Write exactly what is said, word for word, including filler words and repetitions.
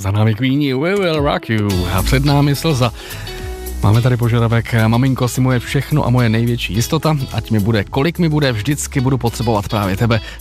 Za námi Queenie, We Will Rock You a před námi Slza. Máme tady požadavek, maminko, si moje všechno a moje největší jistota, ať mi bude, kolik mi bude, vždycky budu potřebovat právě tebe.